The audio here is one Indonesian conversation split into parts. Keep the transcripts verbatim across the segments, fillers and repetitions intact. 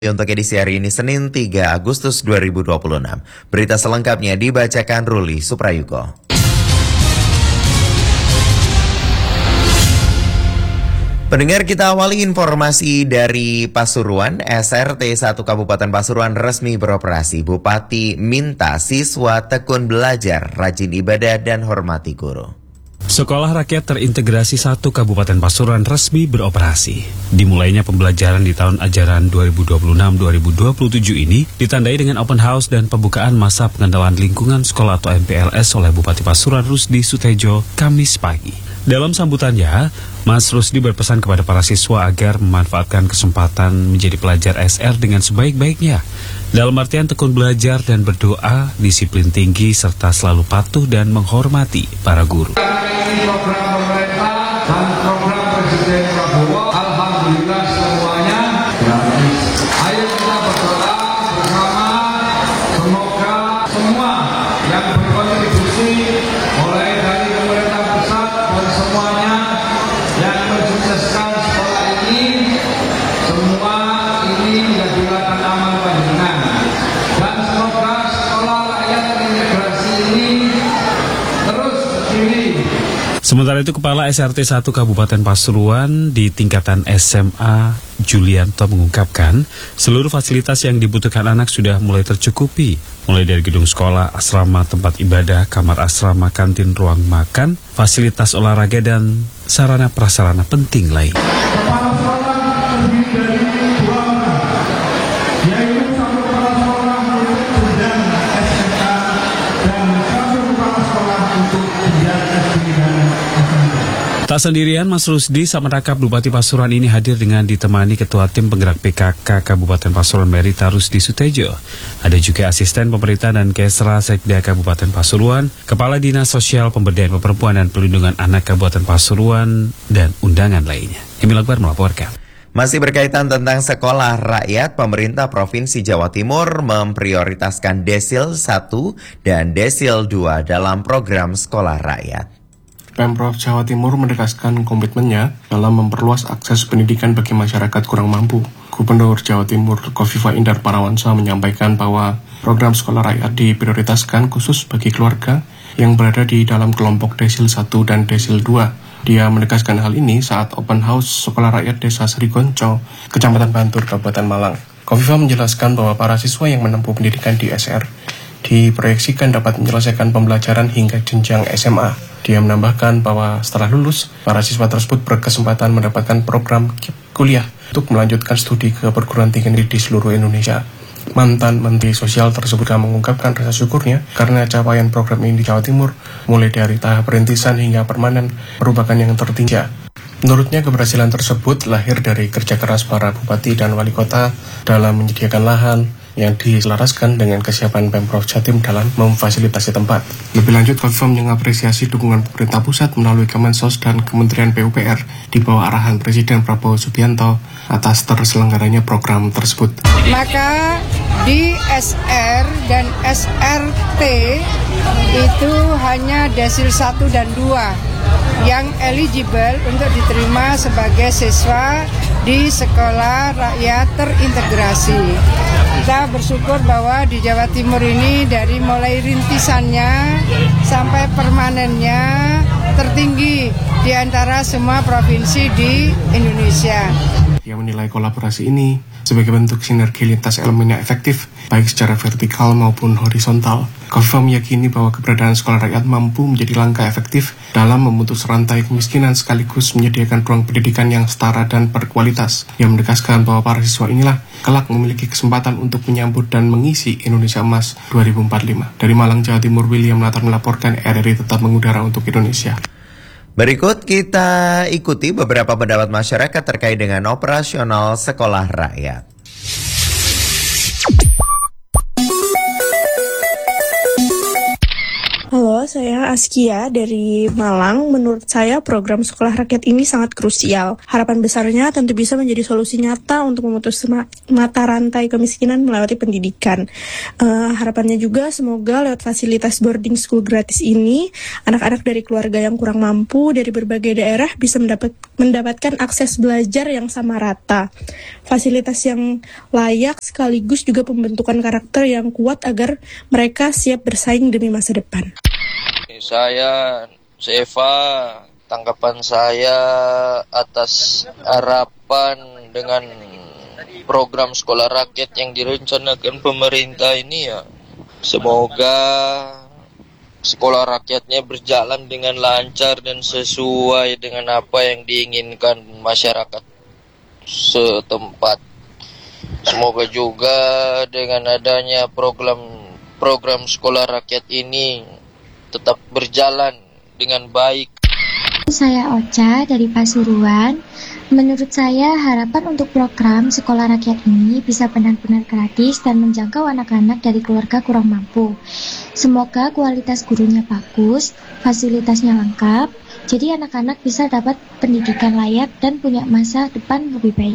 Untuk edisi hari ini Senin tiga Agustus dua ribu dua puluh enam. Berita selengkapnya dibacakan Ruli Suprayuko. Pendengar, kita awali informasi dari Pasuruan. S R T satu Kabupaten Pasuruan resmi beroperasi. Bupati minta siswa tekun belajar, rajin ibadah dan hormati guru. Sekolah Rakyat Terintegrasi satu Kabupaten Pasuruan resmi beroperasi. Dimulainya pembelajaran di tahun ajaran dua ribu dua puluh enam dua ribu dua puluh tujuh ini ditandai dengan open house dan pembukaan masa pengenalan lingkungan sekolah atau M P L S oleh Bupati Pasuruan Rusdi Sutejo Kamis pagi. Dalam sambutannya, Mas Rusdi berpesan kepada para siswa agar memanfaatkan kesempatan menjadi pelajar S R dengan sebaik-baiknya. Dalam artian tekun belajar dan berdoa, disiplin tinggi, serta selalu patuh dan menghormati para guru. Ini program pemerintah dan program Presiden Prabowo, alhamdulillah semuanya gratis. Ayo kita berdoa bersama, semoga semua yang berkontribusi mulai dari pemerintah pusat dan semuanya yang mensukseskan sekolah ini, semua ini menjadi ladang amal panjenengan. Dan semoga sekolah rakyat terintegrasi ini terus berdiri. Sementara itu, Kepala S R T satu Kabupaten Pasuruan di tingkatan S M A Julianto mengungkapkan seluruh fasilitas yang dibutuhkan anak sudah mulai tercukupi, mulai dari gedung sekolah, asrama, tempat ibadah, kamar asrama, kantin, ruang makan, fasilitas olahraga, dan sarana prasarana penting lain. Kepala sekolah terdiri dari dua orang, yaitu satu kepala sekolah untuk jenjang S M A dan satu kepala sekolah untuk jenjang S D dan S M P. Tak sendirian, Mas Rusdi sang merangkap Bupati Pasuruan ini hadir dengan ditemani Ketua Tim Penggerak P K K Kabupaten Pasuruan Merita Rusdi Sutejo. Ada juga asisten pemerintah dan Kesra Sekda Kabupaten Pasuruan, Kepala Dinas Sosial Pemberdayaan Perempuan dan Pelindungan Anak Kabupaten Pasuruan, dan undangan lainnya. Emil Akbar melaporkan. Masih berkaitan tentang sekolah rakyat, pemerintah Provinsi Jawa Timur memprioritaskan Desil satu dan Desil dua dalam program sekolah rakyat. Pemprov Jawa Timur menegaskan komitmennya dalam memperluas akses pendidikan bagi masyarakat kurang mampu. Gubernur Jawa Timur Kofifa Indar Parawansa menyampaikan bahwa program sekolah rakyat diprioritaskan khusus bagi keluarga yang berada di dalam kelompok Desil satu dan Desil dua. Dia menegaskan hal ini saat open house Sekolah Rakyat Desa Serigonco, Kecamatan Bantur, Kabupaten Malang. Kofifa menjelaskan bahwa para siswa yang menempuh pendidikan di S R diproyeksikan dapat menyelesaikan pembelajaran hingga jenjang S M A. Dia menambahkan bahwa setelah lulus, para siswa tersebut berkesempatan mendapatkan program kuliah untuk melanjutkan studi ke perguruan tinggi di seluruh Indonesia. Mantan Menteri Sosial tersebut juga mengungkapkan rasa syukurnya karena capaian program ini di Jawa Timur, mulai dari tahap perintisan hingga permanen, merupakan yang tertinggi. Menurutnya, keberhasilan tersebut lahir dari kerja keras para bupati dan wali kota dalam menyediakan lahan yang diselaraskan dengan kesiapan Pemprov Jatim dalam memfasilitasi tempat. Lebih lanjut, Kofifa mengapresiasi dukungan pemerintah pusat melalui Kemensos dan Kementerian P U P R di bawah arahan Presiden Prabowo Subianto atas terselenggaranya program tersebut. Maka di S R dan S R T itu hanya Desil satu dan dua yang eligible untuk diterima sebagai siswa di Sekolah Rakyat Terintegrasi. Kita bersyukur bahwa di Jawa Timur ini dari mulai rintisannya sampai permanennya tertinggi di antara semua provinsi di Indonesia. Ia menilai kolaborasi ini sebagai bentuk sinergi lintas elemen yang efektif, baik secara vertikal maupun horizontal. Kofifa meyakini bahwa keberadaan sekolah rakyat mampu menjadi langkah efektif dalam memutus rantai kemiskinan sekaligus menyediakan ruang pendidikan yang setara dan berkualitas. Ia menegaskan bahwa para siswa inilah kelak memiliki kesempatan untuk menyambut dan mengisi Indonesia Emas dua ribu empat puluh lima. Dari Malang, Jawa Timur, William Latar melaporkan. R R I tetap mengudara untuk Indonesia. Berikut kita ikuti beberapa pendapat masyarakat terkait dengan operasional sekolah rakyat. Halo, saya Askia dari Malang. Menurut saya program sekolah rakyat ini sangat krusial. Harapan besarnya tentu bisa menjadi solusi nyata untuk memutus mata rantai kemiskinan melewati pendidikan. Uh, harapannya juga semoga lewat fasilitas boarding school gratis ini, anak-anak dari keluarga yang kurang mampu dari berbagai daerah bisa mendapat, mendapatkan akses belajar yang sama rata. Fasilitas yang layak sekaligus juga pembentukan karakter yang kuat agar mereka siap bersaing demi masa depan. Saya Seva, tanggapan saya atas harapan dengan program sekolah rakyat yang direncanakan pemerintah ini ya, semoga sekolah rakyatnya berjalan dengan lancar dan sesuai dengan apa yang diinginkan masyarakat setempat. Semoga juga dengan adanya program program sekolah rakyat ini tetap berjalan dengan baik. Saya Ocha dari Pasuruan. Menurut saya harapan untuk program sekolah rakyat ini bisa benar-benar gratis dan menjangkau anak-anak dari keluarga kurang mampu. Semoga kualitas gurunya bagus, fasilitasnya lengkap, jadi anak-anak bisa dapat pendidikan layak dan punya masa depan lebih baik.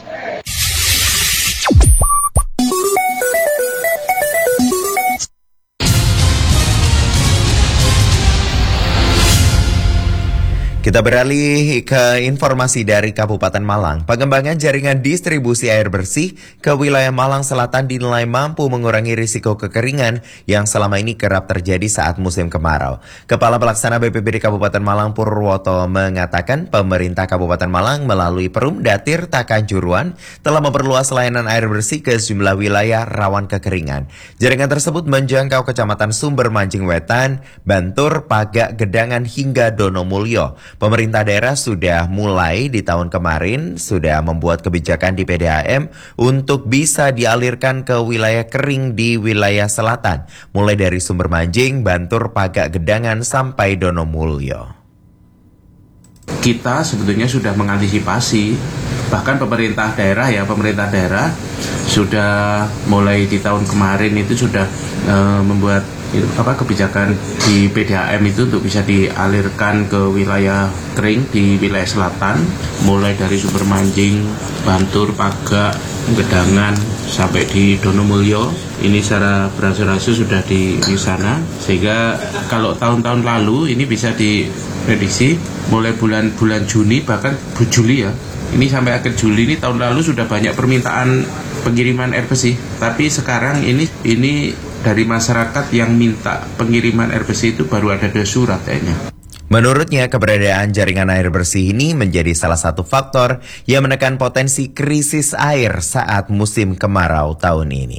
Kita beralih ke informasi dari Kabupaten Malang. Pengembangan jaringan distribusi air bersih ke wilayah Malang Selatan dinilai mampu mengurangi risiko kekeringan yang selama ini kerap terjadi saat musim kemarau. Kepala Pelaksana B P B D Kabupaten Malang Purwoto mengatakan pemerintah Kabupaten Malang melalui Perumda Tirta Kanjuruan telah memperluas layanan air bersih ke sejumlah wilayah rawan kekeringan. Jaringan tersebut menjangkau Kecamatan Sumber Mancing Wetan, Bantur, Pagak, Gedangan hingga Donomulyo. Pemerintah daerah sudah mulai di tahun kemarin sudah membuat kebijakan di P D A M untuk bisa dialirkan ke wilayah kering di wilayah selatan, mulai dari Sumber Mancing, Bantur, Pagak, Gedangan sampai Donomulyo. Kita sebetulnya sudah mengantisipasi, bahkan pemerintah daerah ya pemerintah daerah sudah mulai di tahun kemarin itu sudah uh, membuat apa kebijakan di P D A M itu untuk bisa dialirkan ke wilayah kering di wilayah selatan, mulai dari Sumber Mancing, Bantur, Pagak, Gedangan sampai di Donomulyo. Ini secara beransur-ansur sudah di, di sana, sehingga kalau tahun-tahun lalu ini bisa diprediksi mulai bulan-bulan Juni bahkan Juli ya. Ini sampai akhir Juli ini tahun lalu sudah banyak permintaan pengiriman air bersih, tapi sekarang ini ini dari masyarakat yang minta pengiriman air bersih itu baru ada dua surat kayaknya. Menurutnya, keberadaan jaringan air bersih ini menjadi salah satu faktor yang menekan potensi krisis air saat musim kemarau tahun ini.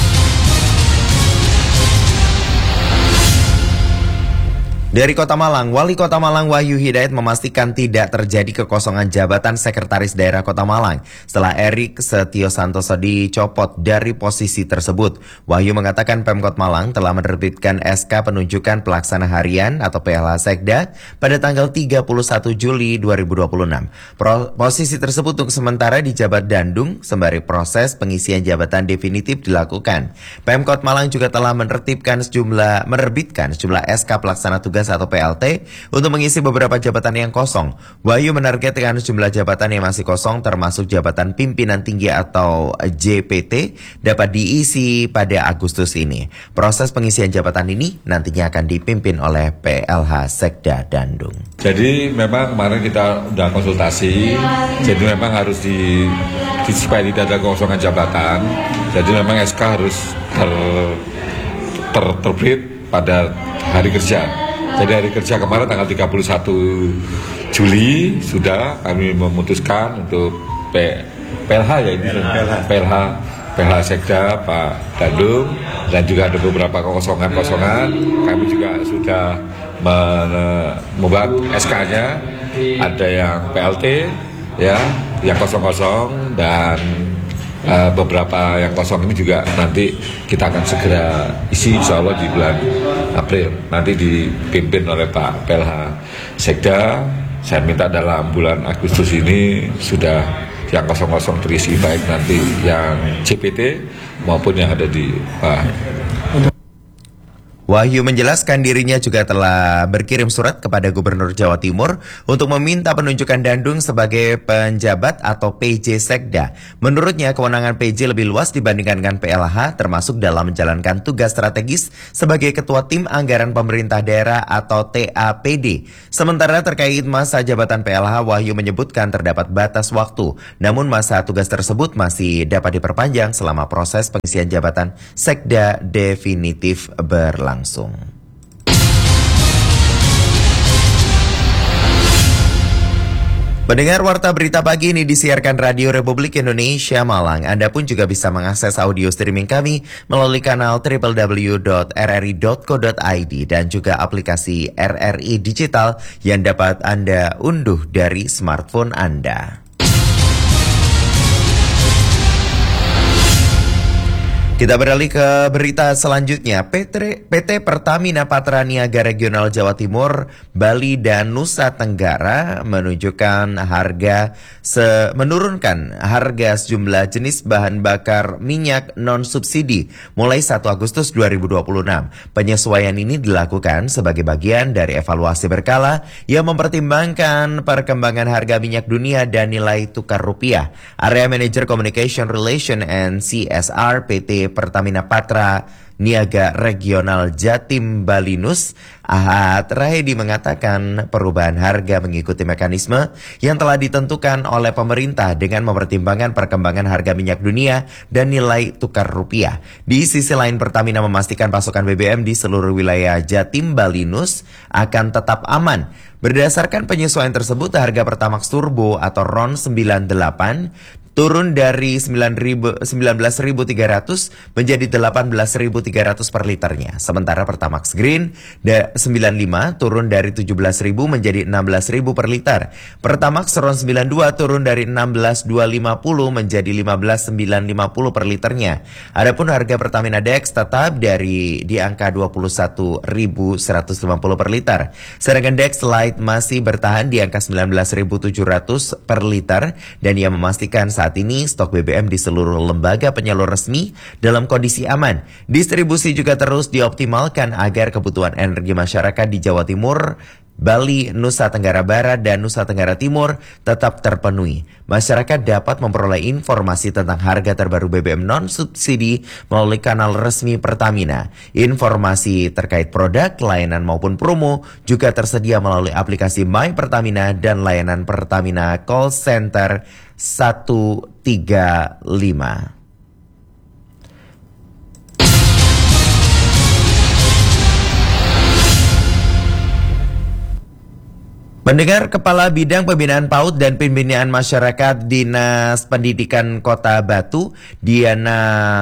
Dari Kota Malang, Wali Kota Malang Wahyu Hidayat memastikan tidak terjadi kekosongan jabatan Sekretaris Daerah Kota Malang setelah Erik Setio Santoso dicopot dari posisi tersebut. Wahyu mengatakan Pemkot Malang telah menerbitkan S K penunjukan pelaksana harian atau P L H Sekda pada tanggal tiga puluh satu Juli dua ribu dua puluh enam. Pro- posisi tersebut untuk sementara dijabat Dandung sembari proses pengisian jabatan definitif dilakukan. Pemkot Malang juga telah menertibkan sejumlah menerbitkan sejumlah S K pelaksana tugas atau P L T untuk mengisi beberapa jabatan yang kosong. Wahyu menargetkan jumlah jabatan yang masih kosong termasuk jabatan pimpinan tinggi atau J P T dapat diisi pada Agustus ini. Proses pengisian jabatan ini nantinya akan dipimpin oleh P L H Sekda Dandung. Jadi memang kemarin kita udah konsultasi, jadi memang harus di, di supaya tidak ada kekosongan jabatan. Jadi memang S K harus ter, ter, terbit pada hari kerja. Jadi hari kerja kemarin tanggal tiga puluh satu Juli sudah kami memutuskan untuk P, PLH ya ini PLH PLH PLH Sekda Pak Dandung, dan juga ada beberapa kekosongan-kosongan. Kami juga sudah membuat S K-nya, ada yang P L T ya, yang kosong-kosong, dan Uh, beberapa yang kosong ini juga nanti kita akan segera isi insya Allah di bulan April, nanti dipimpin oleh Pak P L H Sekda. Saya minta dalam bulan Agustus ini sudah yang kosong-kosong terisi, baik nanti yang C P T maupun yang ada di Pak. Wahyu menjelaskan dirinya juga telah berkirim surat kepada Gubernur Jawa Timur untuk meminta penunjukan Dandung sebagai penjabat atau P J Sekda. Menurutnya kewenangan P J lebih luas dibandingkan dengan P L H, termasuk dalam menjalankan tugas strategis sebagai Ketua Tim Anggaran Pemerintah Daerah atau T A P D. Sementara terkait masa jabatan P L H, Wahyu menyebutkan terdapat batas waktu, namun masa tugas tersebut masih dapat diperpanjang selama proses pengisian jabatan Sekda definitif berlangsung. Langsung. Pendengar Warta Berita Pagi ini disiarkan Radio Republik Indonesia Malang. Anda pun juga bisa mengakses audio streaming kami melalui kanal w w w dot r r i dot co dot i d dan juga aplikasi R R I Digital yang dapat Anda unduh dari smartphone Anda. Kita beralih ke berita selanjutnya. P T Pertamina Patra Niaga Regional Jawa Timur, Bali dan Nusa Tenggara menunjukkan harga se menurunkan harga sejumlah jenis bahan bakar minyak non subsidi mulai satu Agustus dua ribu dua puluh enam. Penyesuaian ini dilakukan sebagai bagian dari evaluasi berkala yang mempertimbangkan perkembangan harga minyak dunia dan nilai tukar rupiah. Area Manager Communication Relation and C S R P T Pertamina Patra Niaga Regional Jatim Balinus, Ahad Rahedi mengatakan perubahan harga mengikuti mekanisme yang telah ditentukan oleh pemerintah dengan mempertimbangkan perkembangan harga minyak dunia dan nilai tukar rupiah. Di sisi lain, Pertamina memastikan pasokan B B M di seluruh wilayah Jatim Balinus akan tetap aman. Berdasarkan penyesuaian tersebut, harga Pertamax Turbo atau R O N sembilan puluh delapan turun dari sembilan belas ribu tiga ratus menjadi delapan belas ribu tiga ratus per liternya. Sementara Pertamax Green sembilan puluh lima turun dari tujuh belas ribu menjadi enam belas ribu per liter. Pertamax R O N sembilan puluh dua turun dari enam belas ribu dua ratus lima puluh menjadi lima belas ribu sembilan ratus lima puluh per liternya. Adapun harga Pertamina Dex tetap dari di angka dua puluh satu ribu seratus lima puluh per liter. Sedangkan Dex Light masih bertahan di angka sembilan belas ribu tujuh ratus per liter dan ia memastikan saat ini stok B B M di seluruh lembaga penyalur resmi dalam kondisi aman. Distribusi juga terus dioptimalkan agar kebutuhan energi masyarakat di Jawa Timur, Bali, Nusa Tenggara Barat, dan Nusa Tenggara Timur tetap terpenuhi. Masyarakat dapat memperoleh informasi tentang harga terbaru B B M non-subsidi melalui kanal resmi Pertamina. Informasi terkait produk, layanan maupun promo juga tersedia melalui aplikasi My Pertamina dan layanan Pertamina Call Center satu tiga lima. Mendengar Kepala Bidang Pembinaan PAUD dan Pembinaan Masyarakat Dinas Pendidikan Kota Batu, Diana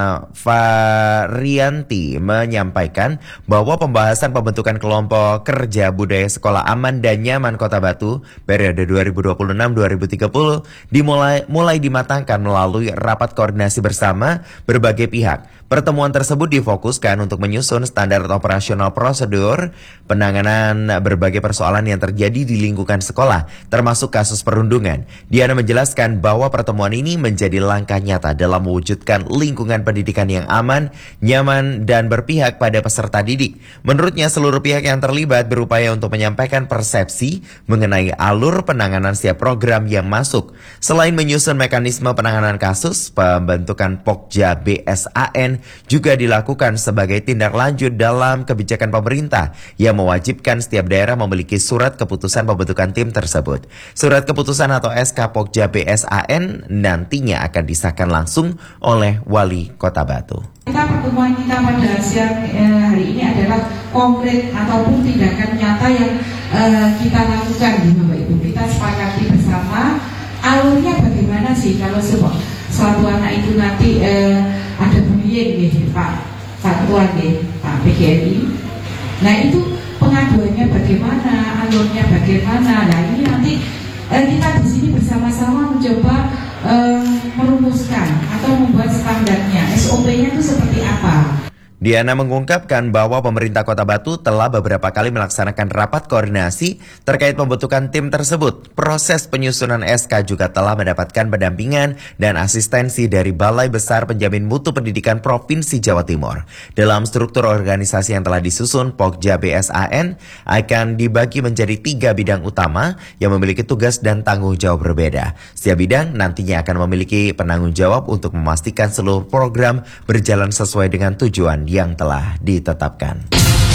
Varianti, menyampaikan bahwa pembahasan pembentukan kelompok kerja budaya sekolah aman dan nyaman Kota Batu periode dua ribu dua puluh enam sampai dua ribu tiga puluh dimulai mulai dimatangkan melalui rapat koordinasi bersama berbagai pihak. Pertemuan tersebut difokuskan untuk menyusun standar operasional prosedur penanganan berbagai persoalan yang terjadi di lingkungan sekolah, termasuk kasus perundungan. Diana menjelaskan bahwa pertemuan ini menjadi langkah nyata dalam mewujudkan lingkungan pendidikan yang aman, nyaman, dan berpihak pada peserta didik. Menurutnya, seluruh pihak yang terlibat berupaya untuk menyampaikan persepsi mengenai alur penanganan setiap program yang masuk. Selain menyusun mekanisme penanganan kasus, pembentukan Pokja B S A N juga dilakukan sebagai tindak lanjut dalam kebijakan pemerintah yang mewajibkan setiap daerah memiliki surat keputusan pembentukan tim tersebut. Surat keputusan atau S K Pokja B S A N nantinya akan disahkan langsung oleh Wali Kota Batu. Kita pertemuan kita pada siang eh, hari ini adalah konkret ataupun tindakan nyata yang eh, kita lakukan, Bapak Ibu. Kita sepakati bersama alurnya bagaimana sih kalau sebuah suatu anak itu nanti eh, ada pembiayaan nih Pak Pak Tuan nih Pak P G R I. Nah itu pengaduannya bagaimana, alurnya bagaimana. Nah ini nanti eh, kita di sini bersama-sama mencoba eh, merumuskan atau membuat standarnya, S O P-nya itu seperti apa. Diana mengungkapkan bahwa pemerintah Kota Batu telah beberapa kali melaksanakan rapat koordinasi terkait pembentukan tim tersebut. Proses penyusunan S K juga telah mendapatkan pendampingan dan asistensi dari Balai Besar Penjamin Mutu Pendidikan Provinsi Jawa Timur. Dalam struktur organisasi yang telah disusun, Pokja B S A N akan dibagi menjadi tiga bidang utama yang memiliki tugas dan tanggung jawab berbeda. Setiap bidang nantinya akan memiliki penanggung jawab untuk memastikan seluruh program berjalan sesuai dengan tujuan yang telah ditetapkan.